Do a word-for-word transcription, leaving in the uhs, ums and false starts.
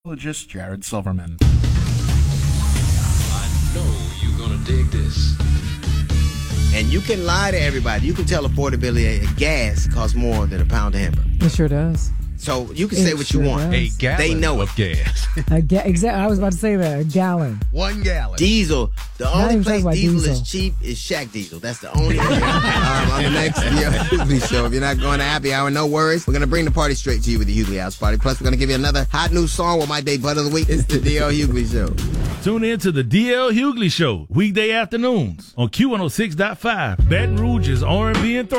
Just Jared Silverman. I know you're gonna dig this. And you can lie to everybody. You can tell affordability of gas costs more than a pound of hamburger. It sure does. So you can It say what sure you want. does. A gallon They know of gas. A ga- exactly. I was about to say that. A gallon. One gallon. Diesel. The Not only even place talking diesel, about is diesel. cheap is Shack Diesel. That's the only area. um, on the next D L Hughley Show. If you're not going to happy hour, no worries. We're going to bring the party straight to you with the Hughley House Party. Plus, we're going to give you another hot new song with my day butt of the week. It's the D L Hughley Show. Tune in to the D L Hughley Show, weekday afternoons on Q one oh six point five, Baton Rouge's R and B and Throw.